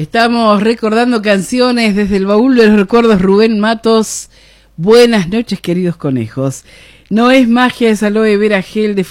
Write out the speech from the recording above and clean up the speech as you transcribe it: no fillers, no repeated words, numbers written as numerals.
Estamos recordando canciones desde el baúl de los recuerdos. Rubén Matos, buenas noches, queridos conejos. No es magia, es aloe vera gel de